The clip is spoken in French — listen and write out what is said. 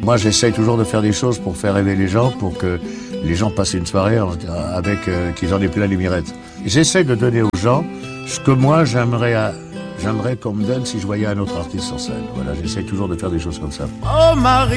Moi, j'essaye toujours de faire des choses pour faire rêver les gens, pour que les gens passent une soirée avec qu'ils en aient plein les mirettes. J'essaie de donner aux gens ce que moi j'aimerais qu'on me donne si je voyais un autre artiste sur scène. Voilà, j'essaie toujours de faire des choses comme ça. Oh Marie